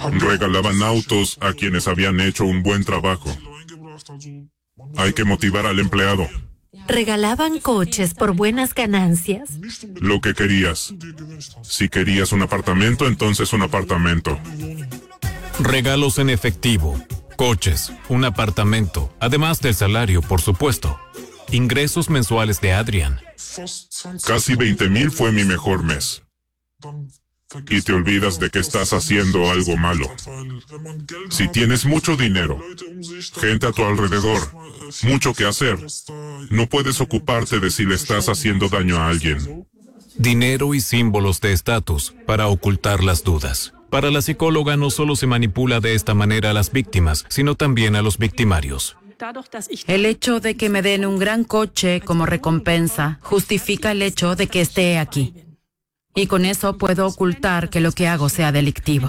Regalaban autos a quienes habían hecho un buen trabajo. Hay que motivar al empleado. Regalaban coches por buenas ganancias. Lo que querías. Si querías un apartamento, entonces un apartamento. Regalos en efectivo, coches, un apartamento, además del salario, por supuesto. Ingresos mensuales de Adrian. Casi 20,000 fue mi mejor mes. Y te olvidas de que estás haciendo algo malo. Si tienes mucho dinero, gente a tu alrededor, mucho que hacer, no puedes ocuparte de si le estás haciendo daño a alguien. Dinero y símbolos de estatus para ocultar las dudas. Para la psicóloga no solo se manipula de esta manera a las víctimas, sino también a los victimarios. El hecho de que me den un gran coche como recompensa justifica el hecho de que esté aquí. Y con eso puedo ocultar que lo que hago sea delictivo.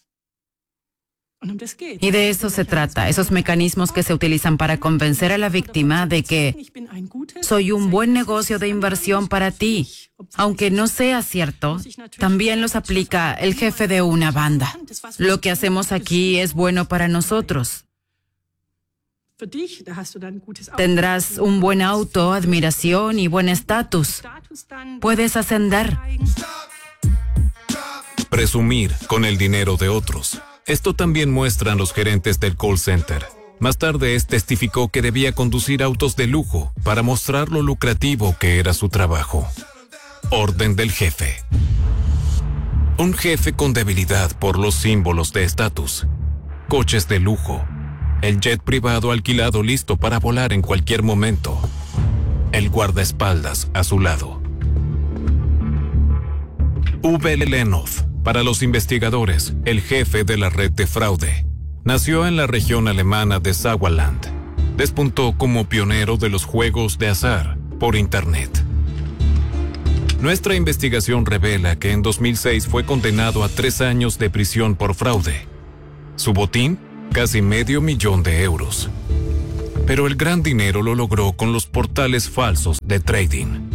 Y de eso se trata, esos mecanismos que se utilizan para convencer a la víctima de que soy un buen negocio de inversión para ti. Aunque no sea cierto, también los aplica el jefe de una banda. Lo que hacemos aquí es bueno para nosotros. Tendrás un buen auto, admiración y buen estatus. Puedes ascender. Presumir con el dinero de otros. Esto también muestran los gerentes del call center. Más tarde, testificó que debía conducir autos de lujo para mostrar lo lucrativo que era su trabajo. Orden del jefe. Un jefe con debilidad por los símbolos de estatus. Coches de lujo. El jet privado alquilado listo para volar en cualquier momento. El guardaespaldas a su lado. Uwe Lenov, para los investigadores, el jefe de la red de fraude. Nació en la región alemana de Sauerland. Despuntó como pionero de los juegos de azar por Internet. Nuestra investigación revela que en 2006 fue condenado a 3 años de prisión por fraude. Su botín, casi €500,000. Pero el gran dinero lo logró con los portales falsos de trading.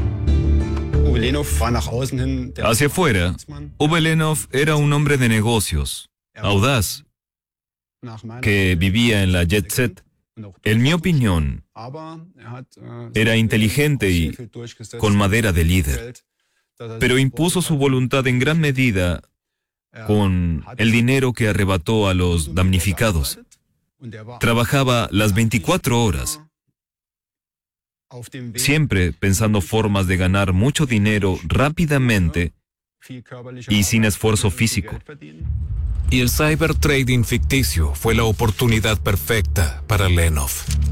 Hacia afuera, Uwe Lenov era un hombre de negocios, audaz, que vivía en la jet set. En mi opinión, era inteligente y con madera de líder, pero impuso su voluntad en gran medida con el dinero que arrebató a los damnificados. Trabajaba las 24 horas, siempre pensando formas de ganar mucho dinero rápidamente y sin esfuerzo físico. Y el cyber trading ficticio fue la oportunidad perfecta para Lenov.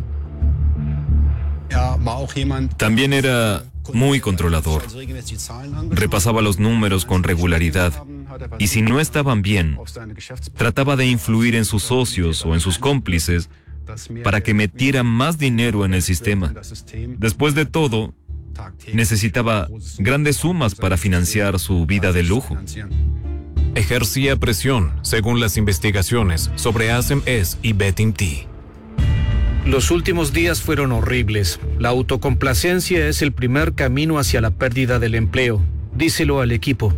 También era muy controlador. Repasaba los números con regularidad y si no estaban bien, trataba de influir en sus socios o en sus cómplices para que metieran más dinero en el sistema. Después de todo, necesitaba grandes sumas para financiar su vida de lujo. Ejercía presión, según las investigaciones, sobre Asem S y Betting T. Los últimos días fueron horribles. La autocomplacencia es el primer camino hacia la pérdida del empleo. Díselo al equipo.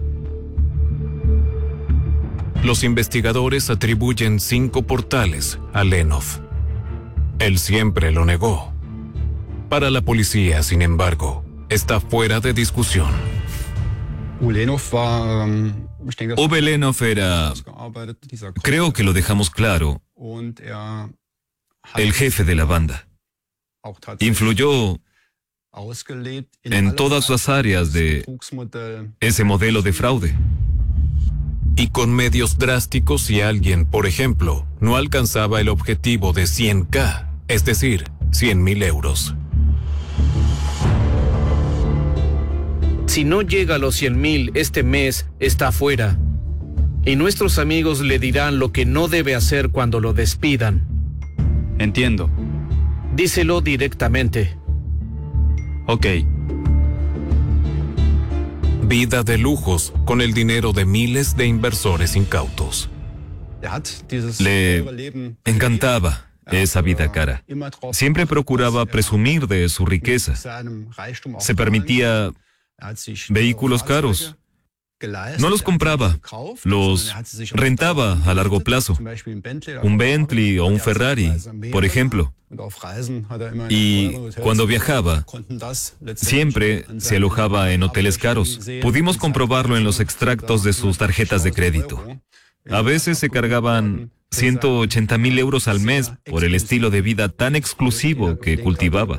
Los investigadores atribuyen 5 portales a Lenov. Él siempre lo negó. Para la policía, sin embargo, está fuera de discusión. Uwe Lenov era, creo que lo dejamos claro, el jefe de la banda. Influyó en todas las áreas de ese modelo de fraude. Y con medios drásticos si alguien, por ejemplo, no alcanzaba el objetivo de 100K, es decir, 100,000 euros. Si no llega a los 100,000 este mes, está fuera. Y nuestros amigos le dirán lo que no debe hacer cuando lo despidan. Entiendo. Díselo directamente. Ok. Vida de lujos con el dinero de miles de inversores incautos. Le encantaba esa vida cara. Siempre procuraba presumir de su riqueza. Se permitía vehículos caros, No los compraba, los rentaba a largo plazo. Un Bentley o un Ferrari, por ejemplo. Y cuando viajaba, siempre se alojaba en hoteles caros. Pudimos comprobarlo en los extractos de sus tarjetas de crédito. A veces se cargaban 180.000 euros al mes por el estilo de vida tan exclusivo que cultivaba.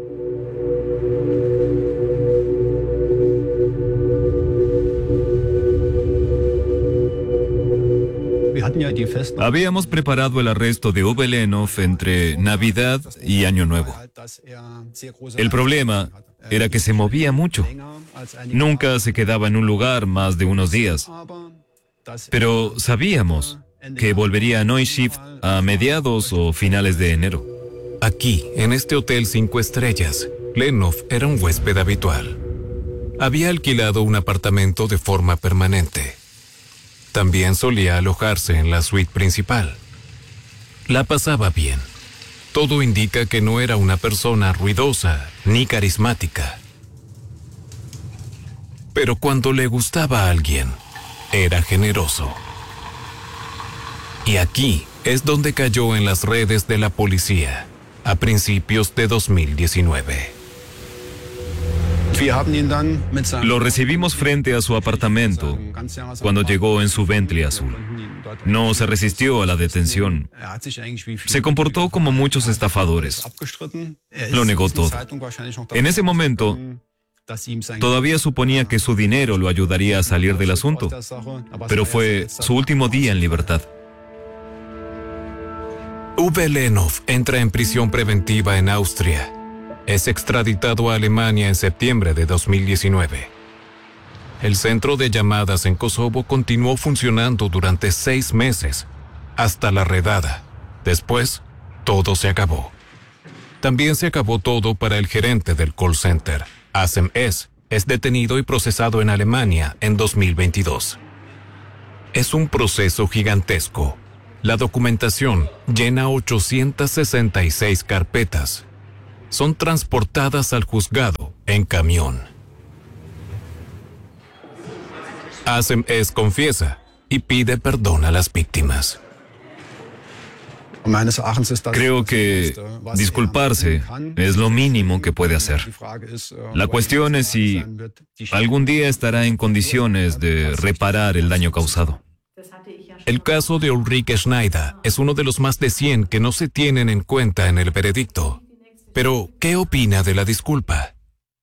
Habíamos preparado el arresto de Uwe Lenov entre Navidad y Año Nuevo. El problema era que se movía mucho. Nunca se quedaba en un lugar más de unos días. Pero sabíamos que volvería a Neustift a mediados o finales de enero. Aquí, en este hotel 5 estrellas, Lenov era un huésped habitual. Había alquilado un apartamento de forma permanente. También solía alojarse en la suite principal. La pasaba bien. Todo indica que no era una persona ruidosa ni carismática. Pero cuando le gustaba a alguien, era generoso. Y aquí es donde cayó en las redes de la policía, a principios de 2019. Lo recibimos frente a su apartamento cuando llegó en su Bentley azul. No se resistió a la detención. Se comportó como muchos estafadores. Lo negó todo. En ese momento, todavía suponía que su dinero lo ayudaría a salir del asunto, pero fue su último día en libertad. Uwe Lenov entra en prisión preventiva en Austria. Es extraditado a Alemania en septiembre de 2019. El centro de llamadas en Kosovo continuó funcionando durante 6 meses, hasta la redada. Después, todo se acabó. También se acabó todo para el gerente del call center. Asem S. es detenido y procesado en Alemania en 2022. Es un proceso gigantesco. La documentación llena 866 carpetas. Son transportadas al juzgado en camión. Asem S. confiesa y pide perdón a las víctimas. Creo que disculparse es lo mínimo que puede hacer. La cuestión es si algún día estará en condiciones de reparar el daño causado. El caso de Ulrike Schneider es uno de los más de 100 que no se tienen en cuenta en el veredicto. Pero, ¿qué opina de la disculpa?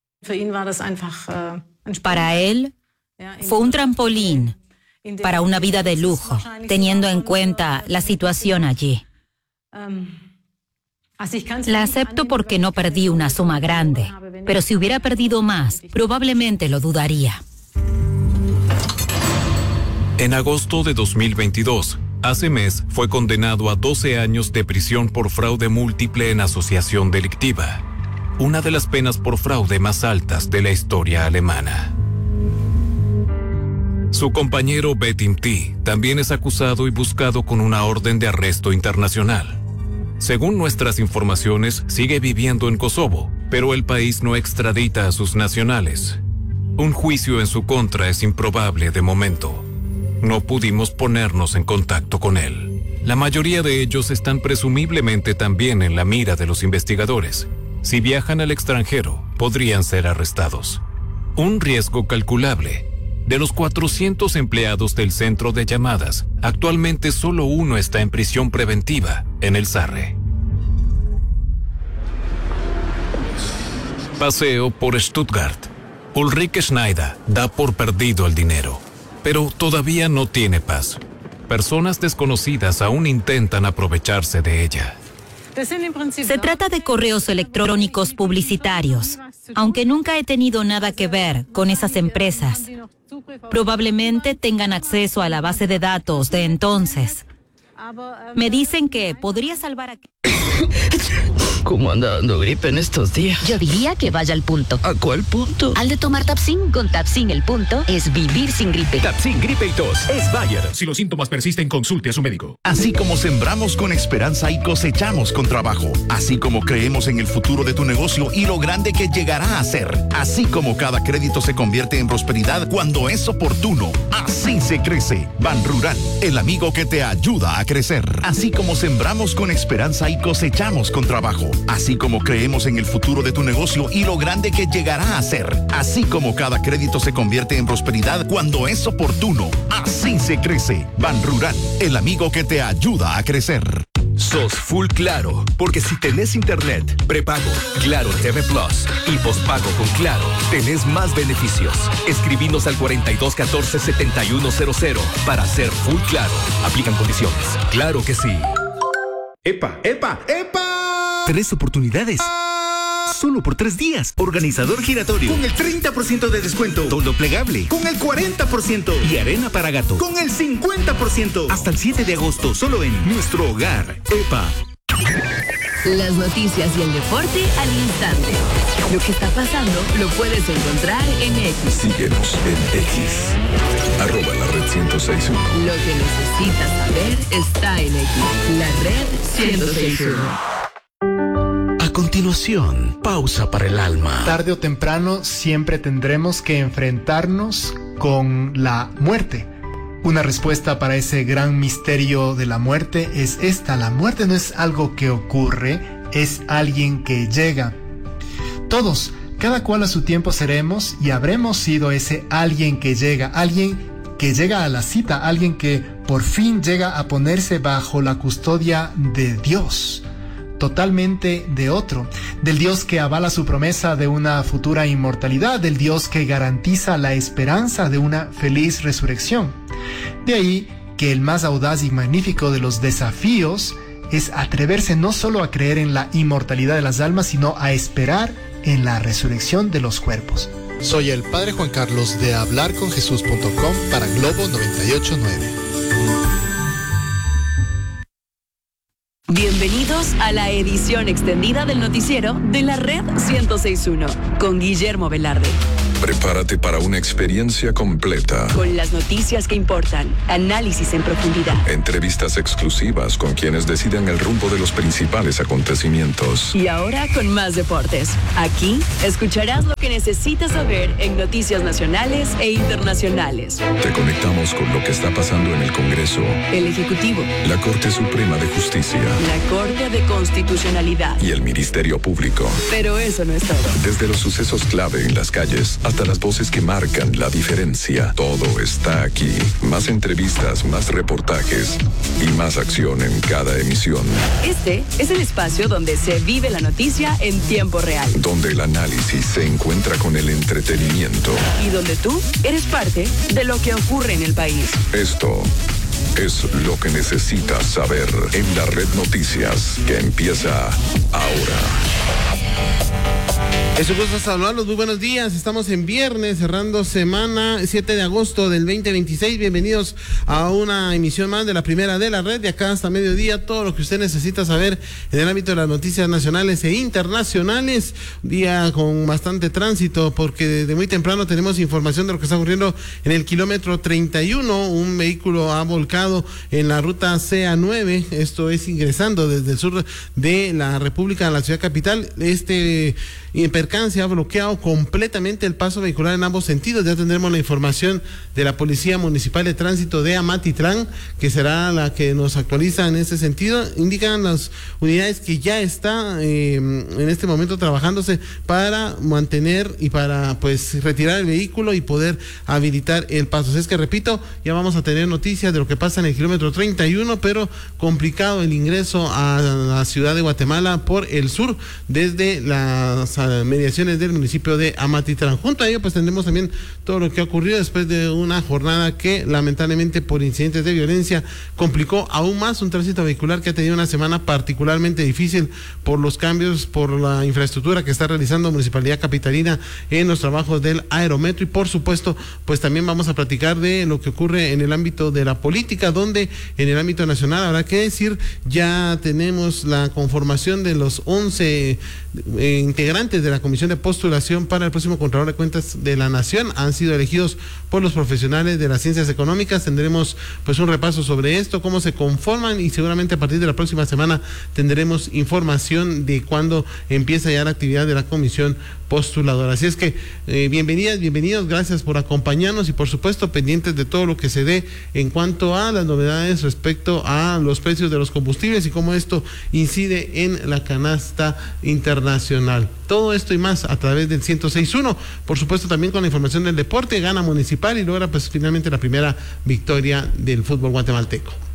Para él, fue un trampolín para una vida de lujo, teniendo en cuenta la situación allí. La acepto porque no perdí una suma grande, pero si hubiera perdido más, probablemente lo dudaría. En agosto de 2022, Asem S. fue condenado a 12 años de prisión por fraude múltiple en asociación delictiva, una de las penas por fraude más altas de la historia alemana. Su compañero Betim T. también es acusado y buscado con una orden de arresto internacional. Según nuestras informaciones, sigue viviendo en Kosovo, pero el país no extradita a sus nacionales. Un juicio en su contra es improbable de momento. No pudimos ponernos en contacto con él. La mayoría de ellos están presumiblemente también en la mira de los investigadores. Si viajan al extranjero, podrían ser arrestados. Un riesgo calculable. De los 400 empleados del centro de llamadas, actualmente solo uno está en prisión preventiva, en el Sarre. Paseo por Stuttgart. Ulrike Schneider da por perdido el dinero, pero todavía no tiene paz. Personas desconocidas aún intentan aprovecharse de ella. Se trata de correos electrónicos publicitarios, aunque nunca he tenido nada que ver con esas empresas. Probablemente tengan acceso a la base de datos de entonces. Me dicen que podría salvar a... ¿Cómo anda dando gripe en estos días? Yo diría que vaya al punto. ¿A cuál punto? Al de tomar Tapsin. Con Tapsin el punto es vivir sin gripe. Tapsin, gripe y tos es Bayer. Si los síntomas persisten, consulte a su médico. Así como sembramos con esperanza y cosechamos con trabajo. Así como creemos en el futuro de tu negocio y lo grande que llegará a ser. Así como cada crédito se convierte en prosperidad cuando es oportuno. Así se crece. Ban Rural, el amigo que te ayuda a crecer. Así como sembramos con esperanza y cosechamos con trabajo. Así como creemos en el futuro de tu negocio y lo grande que llegará a ser. Así como cada crédito se convierte en prosperidad cuando es oportuno. Así se crece. Ban Rural, el amigo que te ayuda a crecer. Sos full Claro, porque si tenés internet, prepago, Claro TV Plus y pospago con Claro, tenés más beneficios. Escribinos al 4214-7100 para ser full Claro. Aplican condiciones. Claro que sí. ¡Epa, epa, epa! 3 oportunidades. Solo por 3 días. Organizador giratorio. Con el 30% de descuento. Toldo plegable. Con el 40%. Y arena para gato. Con el 50%. Hasta el 7 de agosto. Solo en Nuestro Hogar. ¡Epa! Las noticias y el deporte al instante. Lo que está pasando lo puedes encontrar en X. Síguenos en X. @lared1061. Lo que necesitas saber está en X. La Red 1061. A continuación, pausa para el alma. Tarde o temprano siempre tendremos que enfrentarnos con la muerte. Una respuesta para ese gran misterio de la muerte es esta: la muerte no es algo que ocurre, es alguien que llega. Todos, cada cual a su tiempo seremos y habremos sido ese alguien que llega a la cita, alguien que por fin llega a ponerse bajo la custodia de Dios. Totalmente de otro, del Dios que avala su promesa de una futura inmortalidad, del Dios que garantiza la esperanza de una feliz resurrección. De ahí que el más audaz y magnífico de los desafíos es atreverse no solo a creer en la inmortalidad de las almas, sino a esperar en la resurrección de los cuerpos. Soy el Padre Juan Carlos de hablarconjesús.com para Globo 98.9. Bienvenidos a la edición extendida del noticiero de la Red 1061 con Guillermo Velarde. Prepárate para una experiencia completa. Con las noticias que importan, análisis en profundidad. Entrevistas exclusivas con quienes deciden el rumbo de los principales acontecimientos. Y ahora con más deportes. Aquí escucharás lo que necesitas saber en noticias nacionales e internacionales. Te conectamos con lo que está pasando en el Congreso, el Ejecutivo, la Corte Suprema de Justicia, la Corte de Constitucionalidad y el Ministerio Público. Pero eso no es todo. Desde los sucesos clave en las calles hasta las voces que marcan la diferencia, todo está aquí. Más entrevistas, más reportajes y más acción en cada emisión. Este es el espacio donde se vive la noticia en tiempo real. Donde el análisis se encuentra con el entretenimiento. Y donde tú eres parte de lo que ocurre en el país. Esto es lo que necesitas saber en la Red Noticias, que empieza ahora. Es un gusto saludarlos, muy buenos días. Estamos en viernes, cerrando semana, 7 de agosto del 2026. Bienvenidos a una emisión más de la primera de la red. De acá hasta mediodía, todo lo que usted necesita saber en el ámbito de las noticias nacionales e internacionales. Un día con bastante tránsito, porque desde muy temprano tenemos información de lo que está ocurriendo en el kilómetro 31. Un vehículo ha volcado en la ruta CA9. Esto es ingresando desde el sur de la República a la ciudad capital. Este percance ha bloqueado completamente el paso vehicular en ambos sentidos. Ya tendremos la información de la Policía Municipal de Tránsito de Amatitlán, que será la que nos actualiza en ese sentido. Indican las unidades que ya está en este momento trabajándose para mantener y para retirar el vehículo y poder habilitar el paso. Así es que repito, ya vamos a tener noticias de lo que pasa en el kilómetro 31, pero complicado el ingreso a la ciudad de Guatemala por el sur, desde las mediaciones del municipio de Amatitlán. Junto a ello, pues tendremos también todo lo que ha ocurrido después de una jornada que lamentablemente por incidentes de violencia complicó aún más un tránsito vehicular que ha tenido una semana particularmente difícil por los cambios, por la infraestructura que está realizando Municipalidad Capitalina en los trabajos del aerometro, y por supuesto pues también vamos a platicar de lo que ocurre en el ámbito de la política, donde en el ámbito nacional habrá que decir, ya tenemos la conformación de los 11 integrantes de la Comisión de Postulación para el próximo Contralor de Cuentas de la Nación. Han sido elegidos por los profesionales de las ciencias económicas. Tendremos pues un repaso sobre esto, cómo se conforman, y seguramente a partir de la próxima semana tendremos información de cuándo empieza ya la actividad de la Comisión Postuladora. Así es que bienvenidas, bienvenidos, gracias por acompañarnos y por supuesto pendientes de todo lo que se dé en cuanto a las novedades respecto a los precios de los combustibles y cómo esto incide en la canasta internacional. Todo esto y más a través del 106.1, por supuesto también con la información del deporte. Gana Municipal y logra pues finalmente la primera victoria del fútbol guatemalteco.